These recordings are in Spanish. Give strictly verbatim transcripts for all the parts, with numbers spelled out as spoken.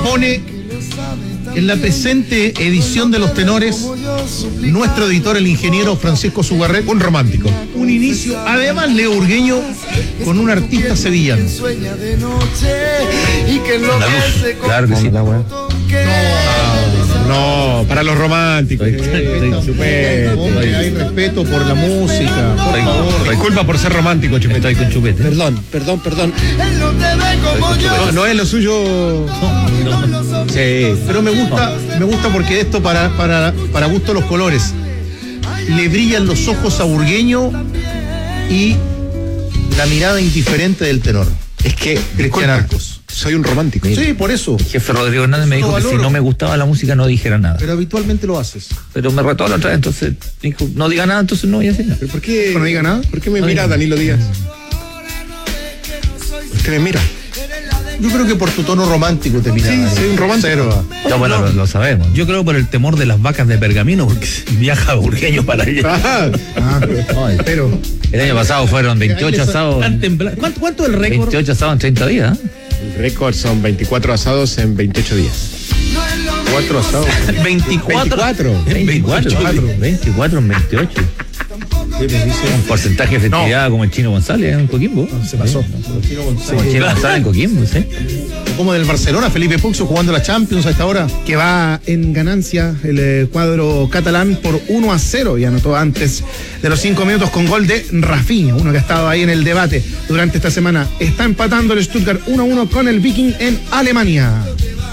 pone en la presente edición de Los Tenores nuestro editor, el ingeniero Francisco Sugarret, un romántico. Un inicio, además Leo Burgueño, con un artista sevillano. Andaluz, claro que sí. No, no, para los románticos. Hombre, hay respeto por la música, por favor. Disculpa por ser romántico, Chupete. Estoy con Chupete. Perdón, perdón, perdón. No, no es lo suyo. No, no. Sí. Pero me gusta, me gusta porque esto para, para, para gusto los colores. Le brillan los ojos a Burgueño y la mirada indiferente del tenor. Es que, Cristian disculpa, Arcos. soy un romántico. Sí, por eso. El jefe Rodrigo Hernández me dijo que si no me gustaba la música no dijera nada. Pero habitualmente lo haces. Pero me retó la otra vez, entonces dijo, no diga nada, entonces no voy a decir nada. ¿Pero por qué? No diga nada. ¿Por qué me No mira diga. Danilo Díaz? Usted me mira. Yo creo que por tu tono romántico te mira. Sí, soy un romántico. Observa. No, bueno, lo, lo sabemos. Yo creo por el temor de las vacas de Pergamino, porque viaja Burgueño para allá. Ah, Ah, Ay, pero el año pasado fueron veintiocho asados. Tan temblando. ¿Cuánto, ¿Cuánto es el récord? veintiocho asados en treinta días. ¿eh? el récord son veinticuatro asados en veintiocho días. cuatro asados. veinticuatro. veinticuatro. veinticuatro. veinticuatro en veintiocho. Un porcentaje de efectividad como el Chino González en Coquimbo. Se pasó. Como el Chino González en Coquimbo, ¿sí? Como del Barcelona, Felipe Puxo jugando la Champions a esta hora. Que va en ganancia el eh, cuadro catalán por uno a cero y anotó antes de los cinco minutos con gol de Rafinha, uno que ha estado ahí en el debate durante esta semana. Está empatando el Stuttgart uno a uno con el Viking en Alemania.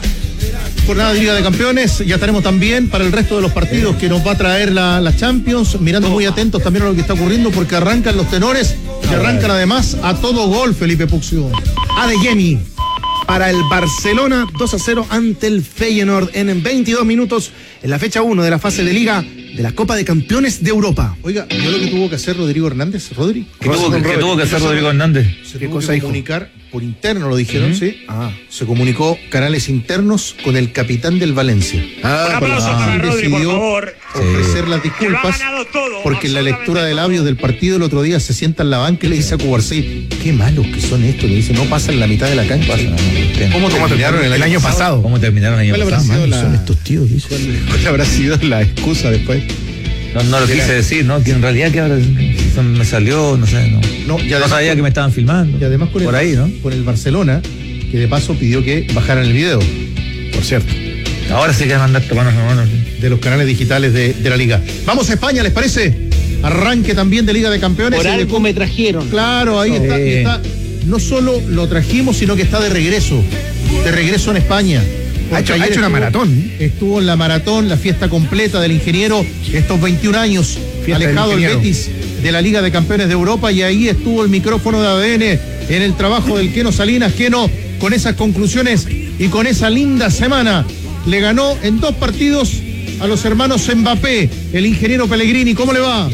Jornada de Liga de Campeones, ya estaremos también para el resto de los partidos que nos va a traer la, la Champions, mirando muy atentos también a lo que está ocurriendo porque arrancan los tenores y arrancan además a todo gol, Felipe Puxio. Adeyemi para el Barcelona, dos a cero ante el Feyenoord en veintidós minutos en la fecha uno de la fase de Liga de la Copa de Campeones de Europa. Oiga, ¿vio lo que tuvo que hacer Rodrigo Hernández? ¿Rodri? ¿Qué tuvo, que- qué tuvo que hacer Rodrigo Hernández? Se ¿Qué tuvo cosa que dijo? comunicar por interno, lo dijeron, Ujú. sí. Ah, se comunicó canales internos con el capitán del Valencia. Ah, Un aplauso Ah, para Rodri, por decidió favor. ofrecer las Que disculpas lo ha ganado todo, porque en la lectura de absolutamente labios del partido el otro día se sienta en la banca y le dice a Cubarsí, qué malos que son estos, le dice, no pasan la mitad de la cancha. Pasa, no, no, no. ¿Cómo terminaron el, El año pasado. ¿Cómo terminaron el año ¿Cuál habrá pasado? sido la- Son estos tíos, dice. ¿Cuál habrá sido la excusa después? No, no lo quise decir, ¿no? Que en realidad que ahora se me salió, no sé, no. No, y No además, sabía con, que me estaban filmando. y además con, por el, ahí, ¿no? con el Barcelona, que de paso pidió que bajaran el video, por cierto, Ahora sí que van a andar tomando hermanos. de los canales digitales de, de la liga. Vamos a España, ¿les parece? Arranque también de Liga de Campeones. Por y de- algo me trajeron. Claro, ahí está, Sí. está. No solo lo trajimos, sino que está de regreso. De regreso en España. Ha hecho, Porque ha ayer hecho una estuvo- maratón. Estuvo en la maratón, la fiesta completa del ingeniero, estos veintiún años, Fiesta alejado del el ingeniero. Betis de la Liga de Campeones de Europa, y ahí estuvo el micrófono de A D N en el trabajo del Keno Salinas. Keno, con esas conclusiones y con esa linda semana, le ganó en dos partidos a los hermanos Mbappé, el ingeniero Pellegrini. ¿Cómo le va?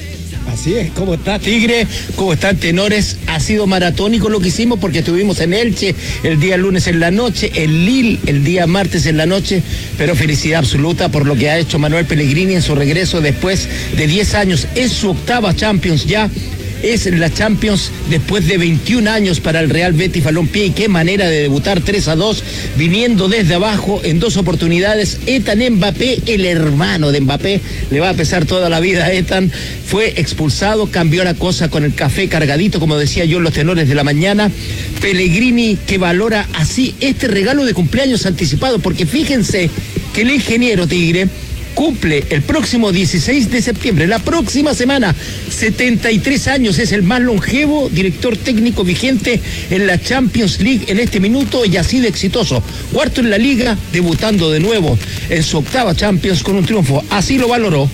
Así es, ¿cómo está Tigre? ¿Cómo están tenores? Ha sido maratónico lo que hicimos porque estuvimos en Elche el día lunes en la noche, en Lille el día martes en la noche, pero felicidad absoluta por lo que ha hecho Manuel Pellegrini en su regreso después de diez años. Es su octava Champions ya. Es la Champions después de veintiún años para el Real Betis Balompié, y qué manera de debutar tres a dos, viniendo desde abajo en dos oportunidades. Ethan Mbappé, el hermano de Mbappé, le va a pesar toda la vida a Ethan, fue expulsado, cambió la cosa con el café cargadito, como decía yo en los tenores de la mañana. Pellegrini que valora así este regalo de cumpleaños anticipado, porque fíjense que el ingeniero Tigre cumple el próximo dieciséis de septiembre, la próxima semana, setenta y tres años, es el más longevo director técnico vigente en la Champions League en este minuto y así de exitoso. Cuarto en la liga, debutando de nuevo en su octava Champions con un triunfo. Así lo valoró.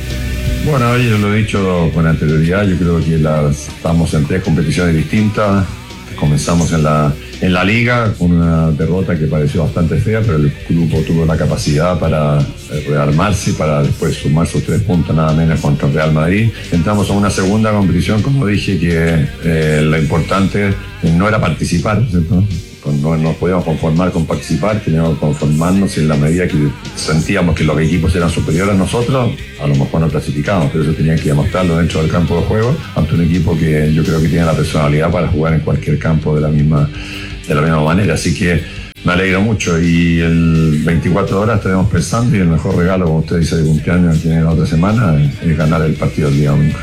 Bueno, yo lo he dicho con anterioridad, yo creo que las, estamos en tres competiciones distintas. Comenzamos en la, en la liga con una derrota que pareció bastante fea, pero el grupo tuvo la capacidad para eh, rearmarse, para después sumar sus tres puntos nada menos contra el Real Madrid. Entramos a una segunda competición, como dije, que eh, lo importante no era participar, ¿cierto? No nos podíamos conformar con participar, teníamos que conformarnos en la medida que sentíamos que los equipos eran superiores a nosotros, a lo mejor no clasificábamos, pero eso tenía que demostrarlo dentro del campo de juego ante un equipo que yo creo que tiene la personalidad para jugar en cualquier campo de la misma, de la misma manera. Así que me alegra mucho y el veinticuatro horas estaremos pensando y el mejor regalo, como usted dice, de cumpleaños que tiene la otra semana es, es ganar el partido el día domingo.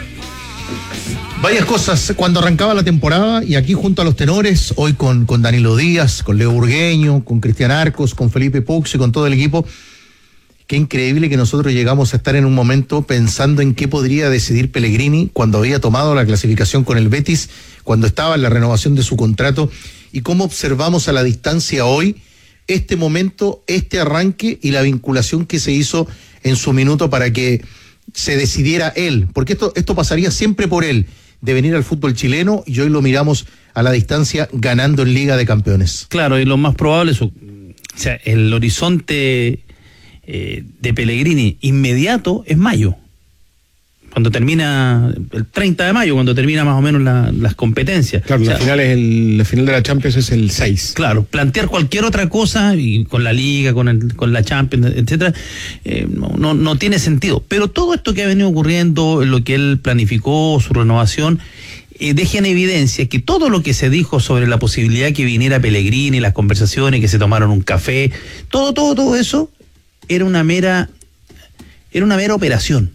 Varias cosas cuando arrancaba la temporada y aquí junto a los tenores, hoy con, con Danilo Díaz, con Leo Burgueño, con Cristian Arcos, con Felipe Pux y con todo el equipo. Qué increíble que nosotros llegamos a estar en un momento pensando en qué podría decidir Pellegrini cuando había tomado la clasificación con el Betis, cuando estaba en la renovación de su contrato, y cómo observamos a la distancia hoy este momento, este arranque y la vinculación que se hizo en su minuto para que se decidiera él, porque esto, esto pasaría siempre por él, de venir al fútbol chileno, y hoy lo miramos a la distancia ganando en Liga de Campeones. Claro, y lo más probable es, o sea, el horizonte eh, de Pellegrini inmediato es mayo, cuando termina el treinta de mayo, cuando termina más o menos la, las competencias. Claro, o sea, la final es el, la final de la Champions es el seis. Claro, plantear cualquier otra cosa y con la Liga, con el, con la Champions, etcétera, eh, no, no, no tiene sentido. Pero todo esto que ha venido ocurriendo, lo que él planificó, su renovación, eh, deja en evidencia que todo lo que se dijo sobre la posibilidad que viniera Pellegrini, las conversaciones, que se tomaron un café, todo, todo, todo eso era una mera, era una mera operación.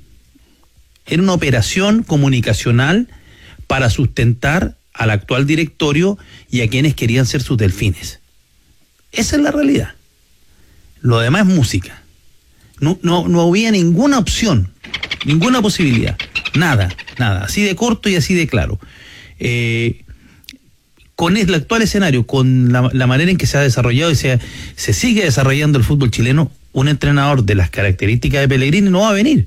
Era una operación comunicacional para sustentar al actual directorio y a quienes querían ser sus delfines. Esa es la realidad. Lo demás es música. No, no, no había ninguna opción, ninguna posibilidad. Nada, nada. Así de corto y así de claro. Eh, con el actual escenario, con la, la manera en que se ha desarrollado y se, se sigue desarrollando el fútbol chileno, un entrenador de las características de Pellegrini no va a venir.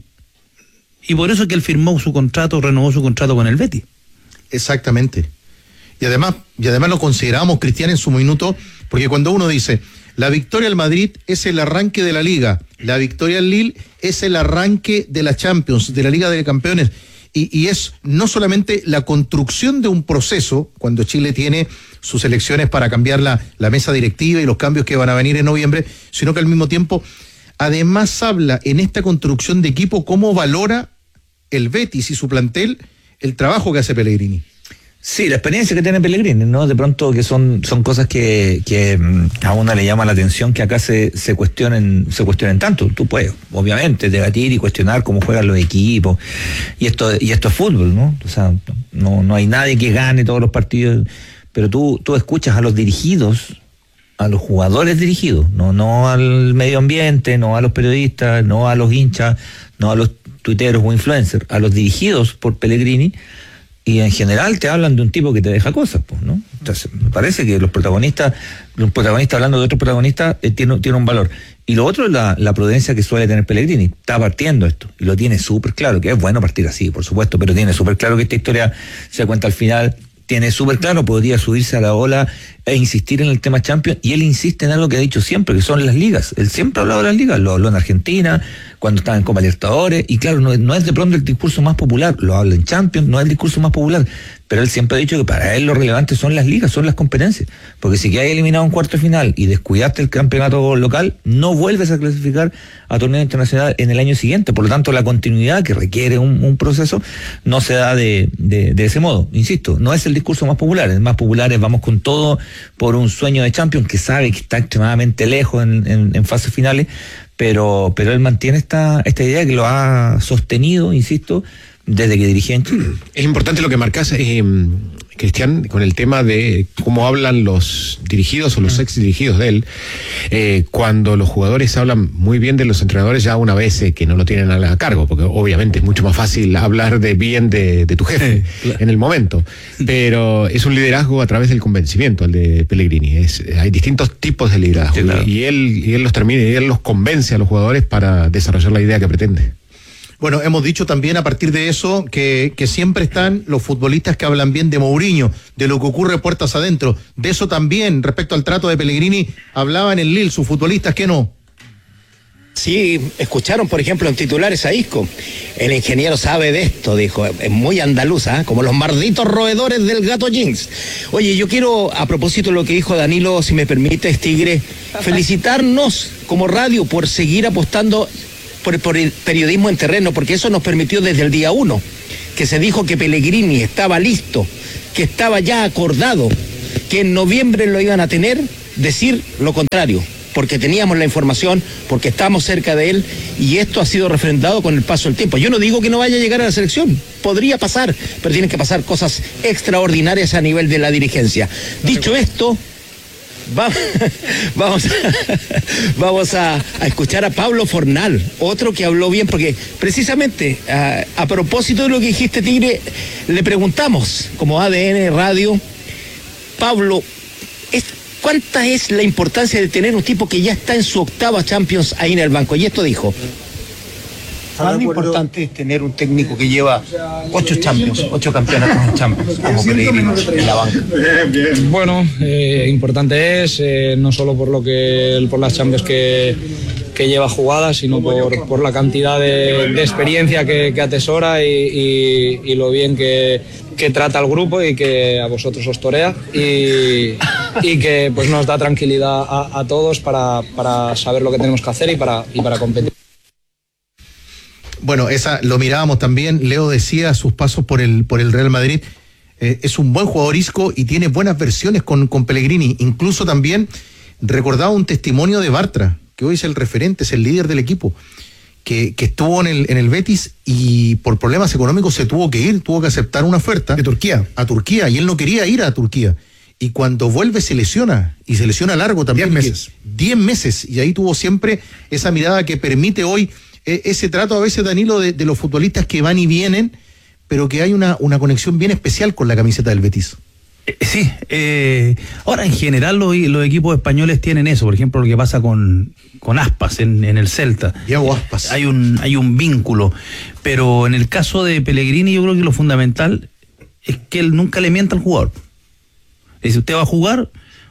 Y por eso es que él firmó su contrato, renovó su contrato con el Betis. Exactamente. Y además, y además lo consideramos, Cristian, en su minuto, porque cuando uno dice, la victoria al Madrid es el arranque de la Liga, la victoria al Lille es el arranque de la Champions, de la Liga de Campeones, y, y es no solamente la construcción de un proceso, cuando Chile tiene sus elecciones para cambiar la, la mesa directiva y los cambios que van a venir en noviembre, sino que al mismo tiempo, además habla en esta construcción de equipo cómo valora el Betis y su plantel el trabajo que hace Pellegrini. Sí, la experiencia que tiene Pellegrini, ¿no? De pronto que son, son cosas que, que a uno le llama la atención que acá se, se cuestionen, se cuestionen tanto. Tú puedes, obviamente, debatir y cuestionar cómo juegan los equipos, y esto, y esto es fútbol, ¿no? O sea, no, no hay nadie que gane todos los partidos, pero tú, tú escuchas a los dirigidos, a los jugadores dirigidos, no, no al medio ambiente, no a los periodistas, no a los hinchas, no a los tuiteros o influencers, a los dirigidos por Pellegrini, y en general te hablan de un tipo que te deja cosas, pues, ¿no? Entonces, me parece que los protagonistas, los protagonistas hablando de otros protagonistas, eh, tiene, tiene un valor. Y lo otro es la, la prudencia que suele tener Pellegrini. Está partiendo esto, y lo tiene súper claro, que es bueno partir así, por supuesto, pero tiene súper claro que esta historia se cuenta al final. Tiene súper claro, podría subirse a la ola e insistir en el tema Champions, y él insiste en algo que ha dicho siempre, que son las ligas. Él siempre ha hablado de las ligas, lo habló en Argentina, cuando estaba en Copa Libertadores, y claro, no, no es de pronto el discurso más popular, lo habla en Champions, no es el discurso más popular, pero él siempre ha dicho que para él lo relevante son las ligas, son las competencias, porque si quedas eliminado en cuarto final y descuidaste el campeonato local, no vuelves a clasificar a torneo internacional en el año siguiente. Por lo tanto, la continuidad que requiere un, un proceso no se da de, de, de ese modo. Insisto, no es el discurso más popular. El más popular es vamos con todo por un sueño de Champions, que sabe que está extremadamente lejos en, en, en fases finales, pero, pero él mantiene esta, esta idea que lo ha sostenido, insisto, desde que dirigía en Chile. Es importante lo que marcas, eh, Cristian, con el tema de cómo hablan los dirigidos o los ex dirigidos de él, eh, cuando los jugadores hablan muy bien de los entrenadores ya una vez eh, que no lo tienen a, a cargo, porque obviamente es mucho más fácil hablar de bien de, de tu jefe sí, claro. en el momento, pero es un liderazgo a través del convencimiento, el de Pellegrini. Es, hay distintos tipos de liderazgo, sí, claro. y, y él y él los termina y él los convence a los jugadores para desarrollar la idea que pretende. Bueno, hemos dicho también a partir de eso que, que siempre están los futbolistas que hablan bien de Mourinho, de lo que ocurre puertas adentro. De eso también, respecto al trato de Pellegrini, hablaban en Lille sus futbolistas, ¿qué no? Sí, escucharon, por ejemplo, en titulares a Isco. El ingeniero sabe de esto, dijo. Es muy andaluza, ¿eh? Como los malditos roedores del gato Jinx. Oye, yo quiero, a propósito de lo que dijo Danilo, si me permites, Tigre, felicitarnos como radio por seguir apostando Por, por el periodismo en terreno, porque eso nos permitió desde el día uno, que se dijo que Pellegrini estaba listo, que estaba ya acordado, que en noviembre lo iban a tener, decir lo contrario, porque teníamos la información, porque estábamos cerca de él, y esto ha sido refrendado con el paso del tiempo. Yo no digo que no vaya a llegar a la selección, podría pasar, pero tienen que pasar cosas extraordinarias a nivel de la dirigencia. Dicho esto, vamos, vamos, a, vamos a, a escuchar a Pablo Fornal, otro que habló bien, porque precisamente a, a propósito de lo que dijiste, Tigre, le preguntamos, como A D N Radio, Pablo, es ¿cuánta es la importancia de tener un tipo que ya está en su octava Champions ahí en el banco? Y esto dijo. Más importante es tener un técnico que lleva ocho Champions, ocho campeonatos en Champions, como Pellegrini en la banca. Bueno, eh, importante es, eh, no solo por lo que por las Champions que, que lleva jugadas, sino por, por la cantidad de, de experiencia que, que atesora y, y, y lo bien que, que trata al grupo y que a vosotros os torea y, y que pues nos da tranquilidad a, a todos para, para saber lo que tenemos que hacer y para, y para competir. Bueno, esa lo mirábamos también. Leo decía sus pasos por el, por el Real Madrid. Eh, es un buen jugador Isco y tiene buenas versiones con, con Pellegrini. Incluso también recordaba un testimonio de Bartra, que hoy es el referente, es el líder del equipo, que, que estuvo en el, en el Betis y por problemas económicos se tuvo que ir, tuvo que aceptar una oferta. De Turquía. A Turquía, y él no quería ir a Turquía. Y cuando vuelve se lesiona, y se lesiona largo también. Diez meses. Diez meses, y ahí tuvo siempre esa mirada que permite hoy ese trato a veces, Danilo, de, de los futbolistas que van y vienen, pero que hay una, una conexión bien especial con la camiseta del Betis. Eh, sí, eh, ahora en general los, los equipos españoles tienen eso, por ejemplo lo que pasa con, con Aspas en, en el Celta. Diego Aspas. Hay un, hay un vínculo, pero en el caso de Pellegrini yo creo que lo fundamental es que él nunca le mienta al jugador. Si usted va a jugar,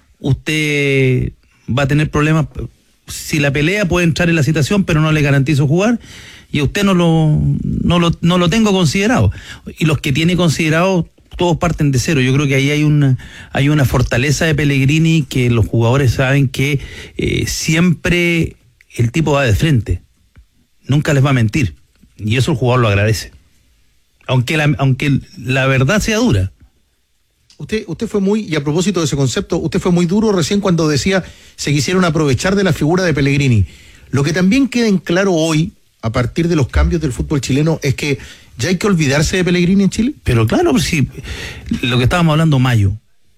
usted va a tener problemas. Si la pelea puede entrar en la situación, pero no le garantizo jugar, y a usted no lo, no lo, no lo tengo considerado. Y los que tiene considerado, todos parten de cero. Yo creo que ahí hay una, hay una fortaleza de Pellegrini que los jugadores saben que eh, siempre el tipo va de frente. Nunca les va a mentir. Y eso el jugador lo agradece. Aunque la, aunque la verdad sea dura. Usted, usted fue muy, y a propósito de ese concepto, usted fue muy duro recién cuando decía se quisieron aprovechar de la figura de Pellegrini. Lo que también queda en claro hoy, a partir de los cambios del fútbol chileno, es que ya hay que olvidarse de Pellegrini en Chile. Pero claro, pues sí, lo que estábamos hablando mayo,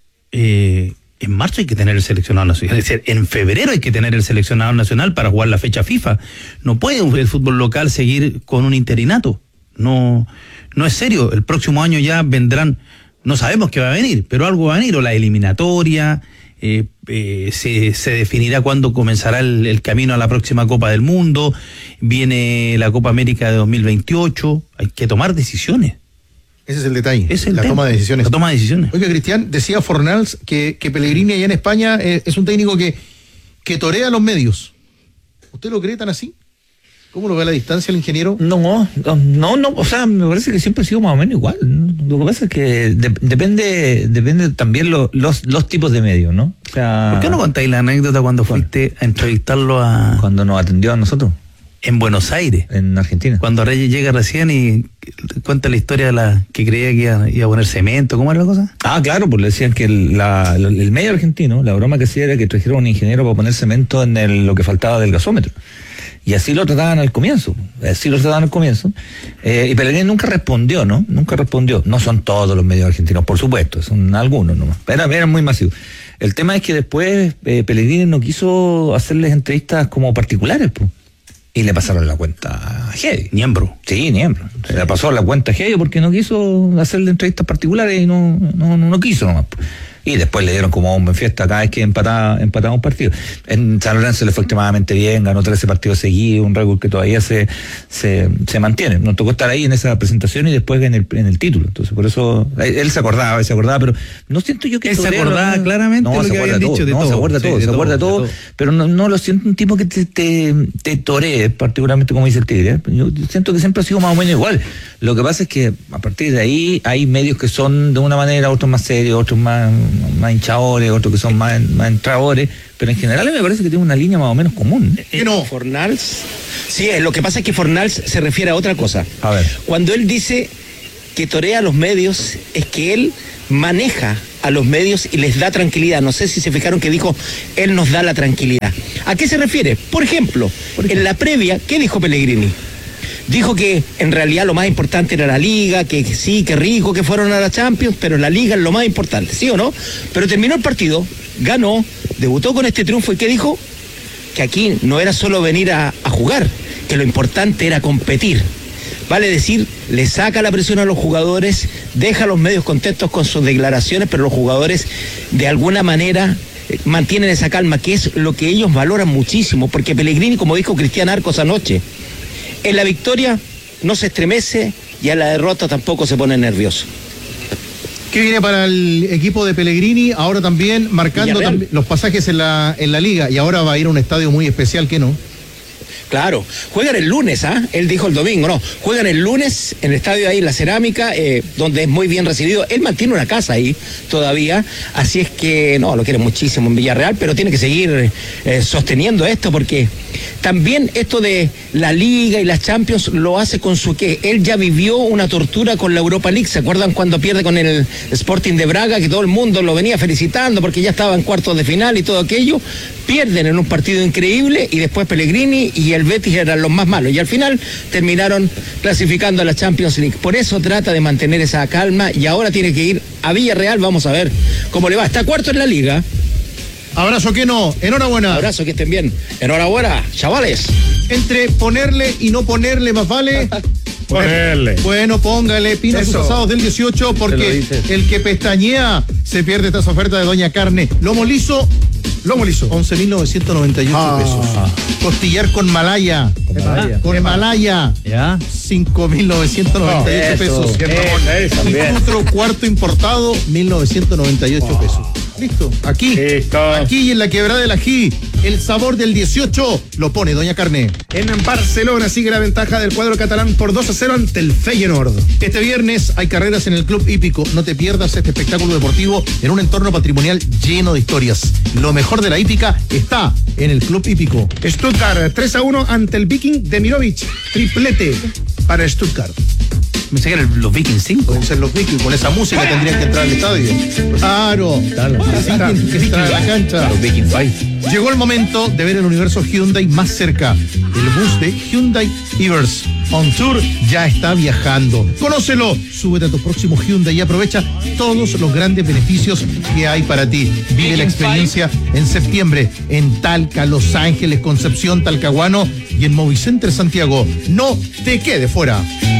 eh, en marzo hay que tener el seleccionado nacional, es decir, en febrero hay que tener el seleccionado nacional para jugar la fecha FIFA. No puede el fútbol local seguir con un interinato. No, no es serio. El próximo año ya vendrán. No sabemos qué va a venir, pero algo va a venir, o la eliminatoria, eh, eh, se, se definirá cuándo comenzará el, el camino a la próxima Copa del Mundo, viene la Copa América de dos mil veintiocho, hay que tomar decisiones. Ese es el detalle, es el la tema, toma de decisiones. La toma de decisiones. Oiga, Cristian, decía Fornals que, que Pellegrini allá en España eh, es un técnico que, que torea a los medios. ¿Usted lo cree tan así? ¿Cómo lo ve a la distancia el ingeniero? No, no, no, o sea, me parece que siempre ha sido más o menos igual. Lo que pasa es que de, depende depende también lo, los los tipos de medios, ¿no? O sea, ¿por qué no contáis la anécdota cuando fuiste a entrevistarlo a... Cuando nos atendió a nosotros? En Buenos Aires. En Argentina. Cuando Reyes llega recién y cuenta la historia de la que creía que iba, iba a poner cemento, ¿cómo era la cosa? Ah, claro, pues le decían que el, la, el medio argentino, la broma que hacía era que trajeron un ingeniero para poner cemento en el, lo que faltaba del gasómetro. Y así lo trataban al comienzo, así lo trataban al comienzo. Eh, y Pellegrini nunca respondió, ¿no? Nunca respondió. No son todos los medios argentinos, por supuesto, son algunos nomás. Eran, eran muy masivos. El tema es que después eh, Pellegrini no quiso hacerles entrevistas como particulares, pues. Y le pasaron la cuenta a Gedi. Niembro. Sí, Niembro. Se le pasó la cuenta a Gedi porque no quiso hacerle entrevistas particulares y no, no, no, no quiso nomás, pues. Y después le dieron como un buen fiesta cada vez que empataba, empataba un partido. En San Lorenzo le fue extremadamente bien, ganó trece partidos seguidos, un récord que todavía se, se, se mantiene. Nos tocó estar ahí en esa presentación y después en el, en el título. Entonces, por eso, él se acordaba, él se acordaba, pero no siento yo que... Él se acordaba no, claramente no, lo que habían dicho de todo. No, se acuerda todo, se acuerda todo, pero no, no lo siento un tipo que te, te, te toree, particularmente como dice el Tigre. ¿eh? Yo siento que siempre ha sido más o menos igual. Lo que pasa es que a partir de ahí hay medios que son de una manera, otros más serios, otros más, más hinchadores, otros que son más, más entradores, pero en general me parece que tiene una línea más o menos común. ¿Qué no? Fornals, sí, lo que pasa es que Fornals se refiere a otra cosa. A ver. Cuando él dice que torea a los medios, es que él maneja a los medios y les da tranquilidad. No sé si se fijaron que dijo, él nos da la tranquilidad. ¿A qué se refiere? Por ejemplo, Por ejemplo. en la previa, ¿qué dijo Pellegrini? Dijo que en realidad lo más importante era la Liga, que sí, que rico que fueron a la Champions, pero la Liga es lo más importante, ¿sí o no? Pero terminó el partido, ganó, debutó con este triunfo y ¿qué dijo? Que aquí no era solo venir a, a jugar, que lo importante era competir. Vale decir, le saca la presión a los jugadores, deja a los medios contentos con sus declaraciones, pero los jugadores de alguna manera mantienen esa calma, que es lo que ellos valoran muchísimo, porque Pellegrini, como dijo Cristian Arcos anoche, en la victoria no se estremece y a la derrota tampoco se pone nervioso. ¿Qué viene para el equipo de Pellegrini? Ahora también marcando también los pasajes en la, en la Liga, y ahora va a ir a un estadio muy especial, ¿qué no? Claro, juegan el lunes, ¿ah? ¿eh? Él dijo el domingo, no, juegan el lunes en el estadio ahí, La Cerámica, eh, donde es muy bien recibido. Él mantiene una casa ahí todavía, así es que, no, lo quiere muchísimo en Villarreal, pero tiene que seguir eh, sosteniendo esto, porque también esto de la Liga y las Champions lo hace con su qué. Él ya vivió una tortura con la Europa League, ¿se acuerdan cuando pierde con el Sporting de Braga, que todo el mundo lo venía felicitando porque ya estaba en cuartos de final y todo aquello? Pierden en un partido increíble y después Pellegrini y el Betis eran los más malos y al final terminaron clasificando a la Champions League. Por eso trata de mantener esa calma y ahora tiene que ir a Villarreal. Vamos a ver cómo le va. Está cuarto en la Liga. Abrazo, que no, enhorabuena. Abrazo, que estén bien. Enhorabuena, chavales. Entre ponerle y no ponerle, más vale ponerle. Bueno, póngale pino a sus asados del dieciocho, porque el que pestañea se pierde estas ofertas de Doña Carne. Lomo liso, lomo liso, once mil novecientos noventa y ocho ah. pesos. Costillar con malaya, con malaya, con malaya ¿ya? cinco mil novecientos noventa y ocho pesos. Eh, y otro cuarto importado, mil novecientos noventa y ocho oh. pesos. Listo, aquí, Listo. aquí en la Quebrada del Ají, el sabor del dieciocho lo pone Doña Carne. En Barcelona sigue la ventaja del cuadro catalán por dos a cero ante el Feyenoord. Este viernes hay carreras en el Club Hípico. No te pierdas este espectáculo deportivo en un entorno patrimonial lleno de historias. Lo mejor de la hípica está en el Club Hípico. Stuttgart tres a uno ante el Viking de Mirovic. Triplete para Stuttgart. Me sé que eran los Vikings cinco. Pueden ser los Vikings, con esa música tendrían que entrar al estadio. Claro, claro. Que entrar a la cancha. Los Vikings five. Llegó el momento de ver el universo Hyundai más cerca. El bus de Hyundai Ivers On Tour ya está viajando. Conócelo, súbete a tu próximo Hyundai y aprovecha todos los grandes beneficios que hay para ti. Vive la experiencia en septiembre en Talca, Los Ángeles, Concepción, Talcahuano y en Movicenter Santiago. No te quedes fuera.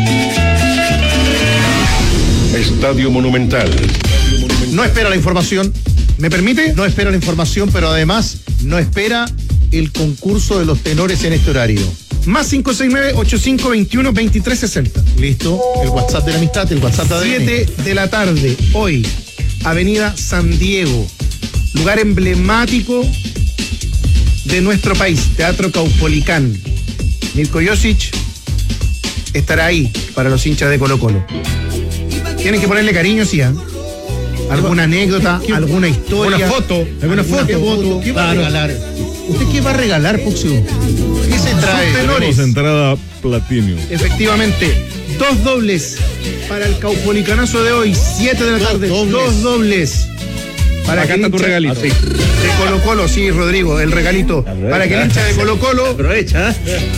Estadio Monumental. No espera la información. ¿Me permite? No espera la información, pero además no espera el concurso de los tenores en este horario. Más cinco seis nueve, ocho cinco dos uno, dos tres seis cero. Listo. El WhatsApp de la amistad, el WhatsApp de A D N. siete de la tarde, hoy, Avenida San Diego. Lugar emblemático de nuestro país, Teatro Caupolicán. Mirko Josic estará ahí para los hinchas de Colo Colo. Tienen que ponerle cariño, sí, ¿eh? Alguna anécdota, ¿Qué? alguna historia. Una foto. ¿Alguna foto? ¿Qué, foto? ¿Qué va a regalar? ¿Usted qué va a regalar, Puxio? ¿Qué se trae? Tenemos entrada Platinum. Efectivamente, dos dobles para el Caupolicanazo de hoy, siete de la tarde. Dos dobles. Dos dobles. Para Acá que está tu hincha, regalito. De Colo Colo, sí, Rodrigo, el regalito. Aprovecha. Para que el hincha de Colo Colo aprovecha.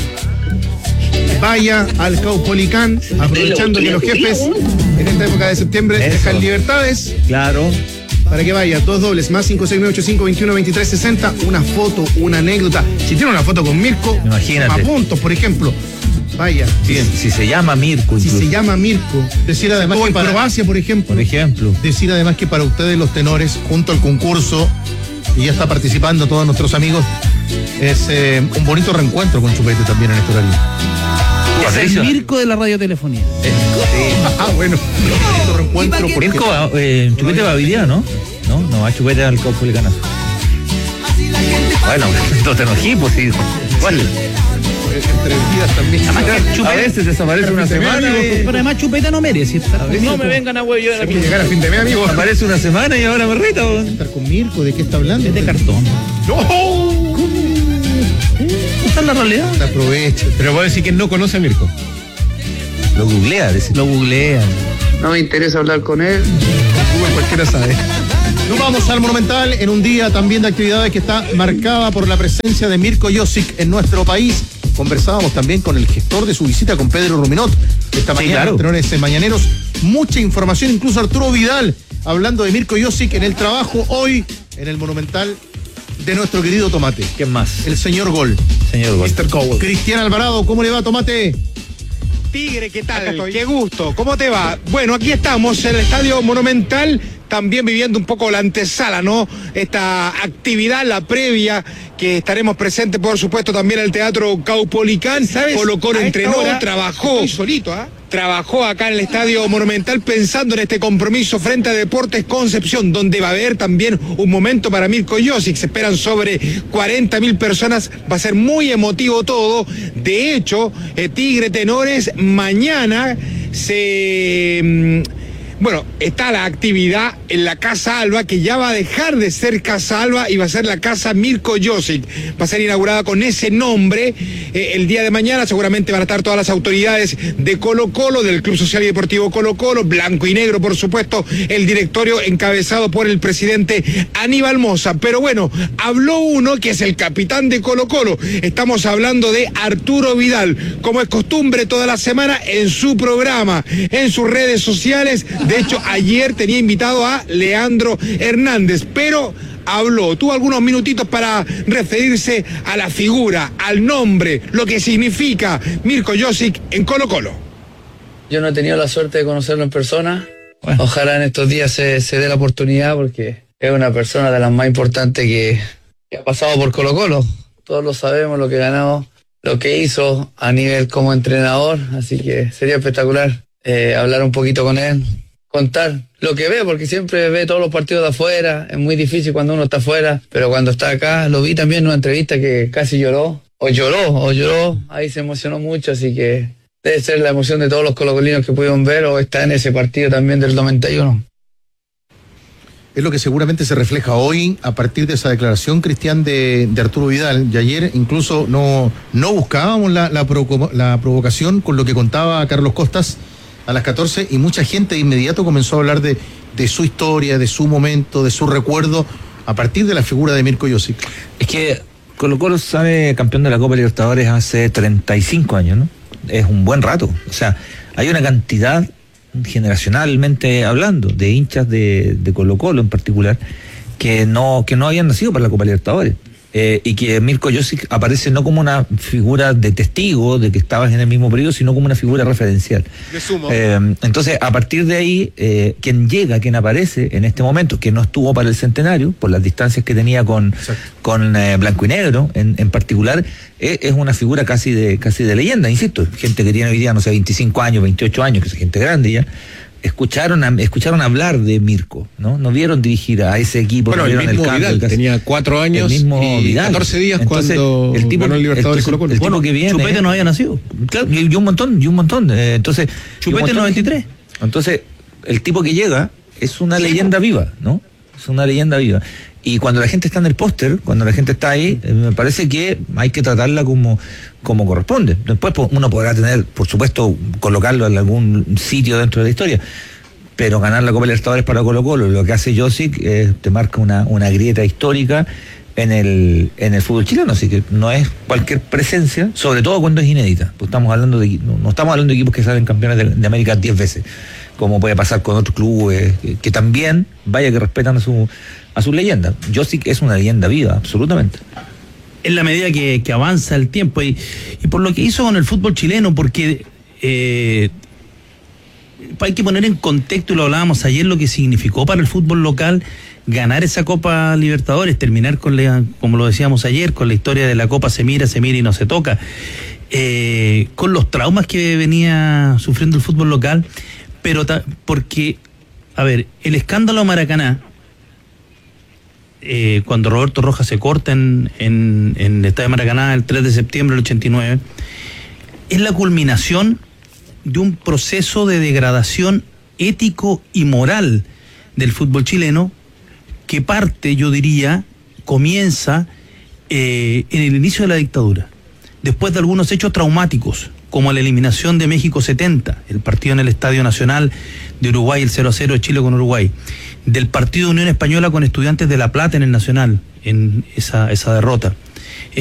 Vaya al Caupolicán, aprovechando que los jefes en esta época de septiembre Eso. dejan libertades. Claro. Para que vaya, dos dobles, más cinco seis nueve, ocho cinco dos uno, dos tres seis cero, una foto, una anécdota. Si tiene una foto con Mirko, imagínate. A puntos, por ejemplo. Vaya. Bien, si se llama Mirko. Si se llama Mirko. Decir además que en para, Croacia, por ejemplo. Por ejemplo. Decir además que para ustedes los tenores, junto al concurso, y ya está participando todos nuestros amigos, es eh, un bonito reencuentro con Chupete también en este horario. Es el Mirko de la radiotelefonía. Sí. Ah, bueno. Un reencuentro porque... Mirko, eh, Chupete va hoy día, ¿no? No, no va Chupete al Caupolicanazo. Bueno, no te enojí, pues sí. ¿Cuál? Entre vidas también. A veces desaparece una semana. Y... Pero además Chupeta no merece estar con No me vengan a huevo. Hay que llegar a fin de mes, amigo. Aparece una semana y ahora me reta. Estar con Mirko, ¿de qué está hablando? Es de cartón. ¡No! Esta es la realidad. Te aprovecha. Pero vos decís que no conoce a Mirko. Lo googlea, decís. Lo googlea. No me interesa hablar con él. Google cualquiera sabe. Nos vamos al Monumental en un día también de actividades que está marcada por la presencia de Mirko Josic en nuestro país. Conversábamos también con el gestor de su visita, con Pedro Ruminot, esta sí, mañana, claro. Tenores mañaneros. Mucha información, incluso Arturo Vidal, hablando de Mirko Josic en el trabajo hoy en el Monumental de nuestro querido Tomate. ¿Quién más? El señor Gol. Señor Gol. mister Cowell. Cristian Alvarado, ¿cómo le va, Tomate? Tigre, ¿qué tal? Qué gusto, ¿cómo te va? Bueno, aquí estamos en el Estadio Monumental, también viviendo un poco la antesala, ¿no? Esta actividad, la previa, que estaremos presentes, por supuesto, también en el Teatro Caupolicán. Colo Colo entrenó, trabajó. Estoy solito, ¿ah? ¿eh? Trabajó acá en el Estadio Monumental pensando en este compromiso frente a Deportes Concepción, donde va a haber también un momento para Mirko Josic. Se esperan sobre cuarenta mil personas, va a ser muy emotivo todo. De hecho, eh, Tigre Tenores, mañana se... Mmm, Bueno, está la actividad en la Casa Alba, que ya va a dejar de ser Casa Alba y va a ser la Casa Mirko Josic. Va a ser inaugurada con ese nombre eh, el día de mañana. Seguramente van a estar todas las autoridades de Colo Colo, del Club Social y Deportivo Colo Colo, blanco y negro, por supuesto, el directorio encabezado por el presidente Aníbal Mosa. Pero bueno, habló uno que es el capitán de Colo Colo. Estamos hablando de Arturo Vidal, como es costumbre toda la semana en su programa, en sus redes sociales. De hecho, ayer tenía invitado a Leandro Hernández, pero habló, tuvo algunos minutitos para referirse a la figura, al nombre, lo que significa Mirko Josic en Colo Colo. Yo no he tenido la suerte de conocerlo en persona. Bueno. Ojalá en estos días se, se dé la oportunidad, porque es una persona de las más importantes que, que ha pasado por Colo Colo. Todos lo sabemos, lo que ganó, lo que hizo a nivel como entrenador, así que sería espectacular eh, hablar un poquito con él, contar lo que ve, porque siempre ve todos los partidos de afuera. Es muy difícil cuando uno está afuera, pero cuando está acá, lo vi también en una entrevista que casi lloró, o lloró, o lloró, ahí se emocionó mucho, así que debe ser la emoción de todos los colocolinos que pudieron ver, o está en ese partido también del noventa y uno. Es lo que seguramente se refleja hoy a partir de esa declaración, Cristian, de, de Arturo Vidal. Y ayer incluso no, no buscábamos la, la, provo- la provocación con lo que contaba Carlos Costas a las catorce, y mucha gente de inmediato comenzó a hablar de, de su historia, de su momento, de su recuerdo, a partir de la figura de Mirko Josic. Es que Colo Colo sale campeón de la Copa Libertadores hace treinta y cinco años, ¿no? Es un buen rato. O sea, hay una cantidad, generacionalmente hablando, de hinchas de, de Colo Colo en particular, que no, que no habían nacido para la Copa Libertadores. Eh, y que Mirko Josic aparece no como una figura de testigo de que estabas en el mismo periodo, sino como una figura referencial. Eh, entonces, a partir de ahí, eh, quien llega, quien aparece en este momento, que no estuvo para el centenario, por las distancias que tenía con, con eh, Blanco y Negro en, en particular, eh, es una figura casi de, casi de leyenda, insisto. Gente que tiene hoy día, no sé, veinticinco años, veintiocho años, que es gente grande ya. Escucharon, a, escucharon hablar de Mirko, ¿no? No vieron dirigir a ese equipo. Bueno, no el vieron mismo el Vidal, casi, tenía cuatro años el mismo y Vidal. catorce días. Entonces, cuando el tipo, ganó el Libertadores el, Colo Colo. El tipo que viene... Chupete no había nacido. Claro, y, y un montón, y un montón. Eh, entonces, Chupete en noventa y tres. Entonces, el tipo que llega es una leyenda viva, ¿no? Es una leyenda viva. Y cuando la gente está en el póster, cuando la gente está ahí, eh, me parece que hay que tratarla como, como corresponde. Después uno podrá tener, por supuesto, colocarlo en algún sitio dentro de la historia. Pero ganar la Copa Libertadores para Colo Colo, lo que hace Josic, eh, te marca una, una grieta histórica en el, en el fútbol chileno, así que no es cualquier presencia, sobre todo cuando es inédita. Pues estamos hablando de, no, no estamos hablando de equipos que salen campeones de, de América diez veces, como puede pasar con otros clubes, que, que también, vaya que respetan a su, a sus leyendas. Josic es una leyenda viva, absolutamente. En la medida que, que avanza el tiempo, y, y por lo que hizo con el fútbol chileno, porque... Eh, hay que poner en contexto, y lo hablábamos ayer, lo que significó para el fútbol local ganar esa Copa Libertadores, terminar con la, como lo decíamos ayer, con la historia de la Copa se mira, se mira y no se toca, eh, con los traumas que venía sufriendo el fútbol local, pero ta, porque, a ver, el escándalo Maracaná, eh, cuando Roberto Rojas se corta en, en, en el Estadio Maracaná el tres de septiembre del ochenta y nueve, es la culminación de un proceso de degradación ético y moral del fútbol chileno que parte, yo diría, comienza eh, en el inicio de la dictadura, después de algunos hechos traumáticos como la eliminación de México setenta, el partido en el Estadio Nacional de Uruguay, el cero a cero de Chile con Uruguay, del partido de Unión Española con Estudiantes de La Plata en el Nacional, en esa, esa derrota,